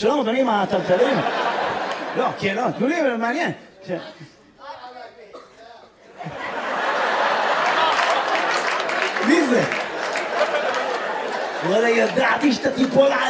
שלום, אדוני, מה הטלטלים? לא, כן, לא, תנו לי, מעניין. מי זה? וואלה, ידעתי שאתה תיפול